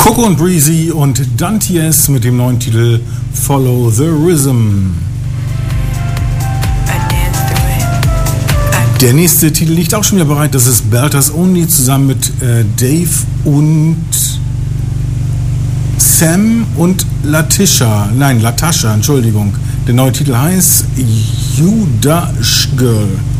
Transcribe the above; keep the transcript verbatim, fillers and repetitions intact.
Coco und Breezy und Danties mit dem neuen Titel Follow the Rhythm. Der nächste Titel liegt auch schon wieder bereit. Das ist Belters Only zusammen mit äh, Dave und Sam und Latisha. Nein, Latasha, Entschuldigung. Der neue Titel heißt You Dash Girl.